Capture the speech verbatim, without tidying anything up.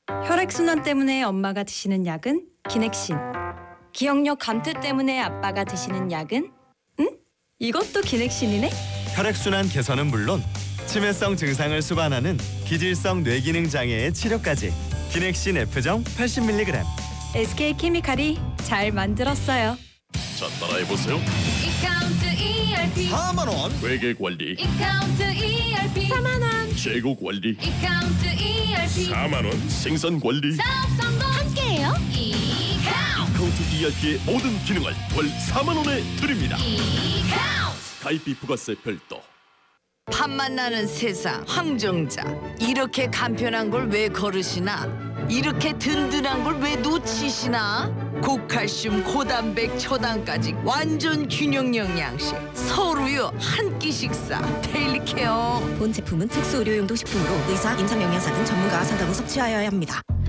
혈액순환 때문에 엄마가 드시는 약은 기넥신. 기억력 감퇴 때문에 아빠가 드시는 약은? 응? 이것도 기넥신이네? 혈액순환 개선은 물론 치매성 증상을 수반하는 기질성 뇌기능 장애의 치료까지. 기넥신 F정 팔십 밀리그램. 에스케이케미칼이 잘 만들었어요. 자, 따라해보세요. 이카운트 이알피 사만 원. 회계관리, 이카운트 이알피 사만 원 재고관리, 이카운트 이알피 사만 원. 생산관리, 사업 성공 함께해요. 이카운트 카운트 이알피의 모든 기능을 월 사만 원에 드립니다. 이카운트 가입비 부가세 별도. 팥맛 나는 세상 황정자, 이렇게 간편한 걸 왜 거르시나? 이렇게 든든한 걸 왜 놓치시나? 고칼슘, 고단백, 초당까지 완전 균형 영양식 서울우유 한 끼 식사 데일리 케어. 본 제품은 특수 의료용도 식품으로 의사, 임상 영양사 등 전문가와 상담 후 섭취하여야 합니다.